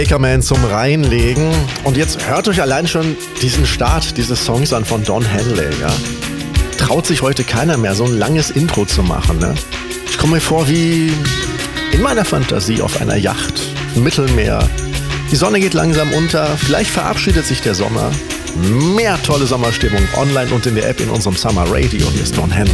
Ackerman zum Reinlegen. Und jetzt hört euch allein schon diesen Start dieses Songs an von Don Henley. Ja? Traut sich heute keiner mehr, so ein langes Intro zu machen. Ne? Ich komme mir vor wie in meiner Fantasie auf einer Yacht im Mittelmeer. Die Sonne geht langsam unter, vielleicht verabschiedet sich der Sommer. Mehr tolle Sommerstimmung online und in der App in unserem Summer Radio. Hier ist Don Henley.